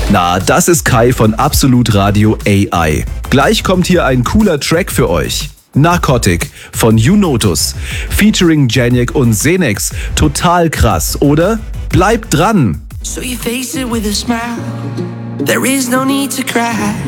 Na, das ist Kai von Absolut Radio AI. Gleich kommt hier ein cooler Track für euch. Narcotic von U-Notus, featuring Janiek und Xenex. Total krass, oder? Bleibt dran! So you face it with a smile. There is no need to cry.